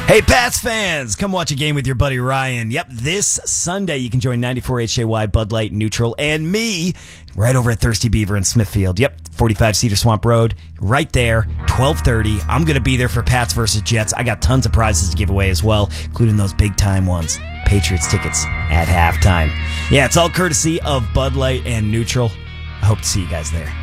Hey, Pats fans, come watch a game with your buddy Ryan. Yep, this Sunday you can join 94 HJY, Bud Light Neutral, and me right over at Thirsty Beaver in Smithfield. Yep, 45 Cedar Swamp Road, right there, 12:30. I'm going to be there for Pats versus Jets. I got tons of prizes to give away as well, including those big-time ones. Patriots tickets at halftime. Yeah, it's all courtesy of Bud Light and Neutral. I hope to see you guys there.